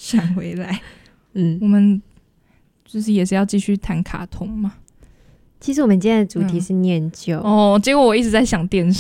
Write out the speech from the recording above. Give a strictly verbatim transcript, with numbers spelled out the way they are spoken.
闪回来， 嗯， 我们就是也是要继续谈卡通嘛。 其实我们今天的主题是念旧、 嗯、哦，结果我一直在想电视。